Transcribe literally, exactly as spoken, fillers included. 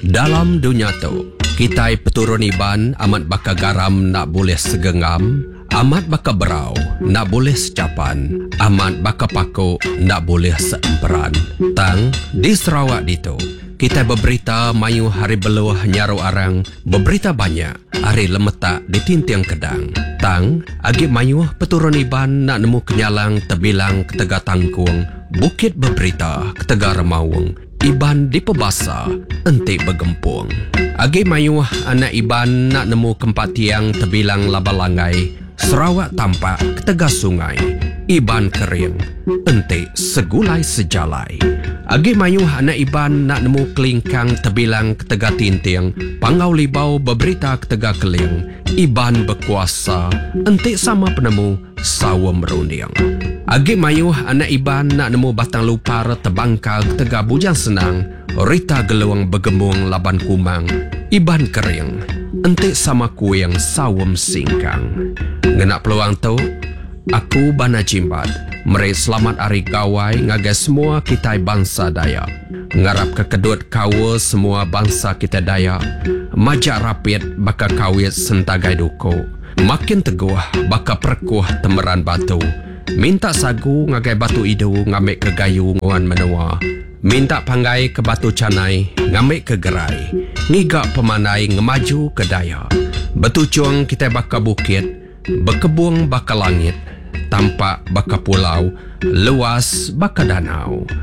Dalam dunia tu, kita peturun iban amat baka garam nak boleh segenggam, amat baka berau nak boleh secapan, amat baka paku nak boleh seemperan. Tang di Sarawak ditu, kita berberita mayu hari beluh nyaru arang, berberita banyak hari lemetak di tintiang kedang. Tang agi mayu peturun iban nak nemu kenyalang terbilang ketega tangkung, bukit berberita ketega remawung, iban di pebasa enti bergempung. Agi mayuh anak iban nak nemu tempat tiang terbilang labalangai, Sarawak tampak ketega sungai, iban kering enti segulai sejalai. Agi mayuh anak iban nak nemu kelingkang terbilang ketega tintiang, pangau libau berberita ketega keling, iban berkuasa enti sama penemu sawa merunding. Agi mayuh anak iban nak nemu batang lupar terbangkal ketega bujang senang, rita geluang bergembung laban kumang, iban kering enti sama kuing sawam singkang. Ngenak peluang tu, aku bana jimbat meri selamat hari gawai ngagai semua kita bangsa Dayak. Ngarap kekedut kawa semua bangsa kita Dayak, majak rapid baka kawit sentagai duko, makin teguh baka perkuh temeran batu. Minta sagu ngagai batu idu ngamik ke gayu nguan menua, minta panggai ke batu canai ngamik ke gerai, ngigak pemanai ngemaju ke daya. Betucung kita baka bukit, berkebung baka langit, tampak baka pulau, luas baka danau.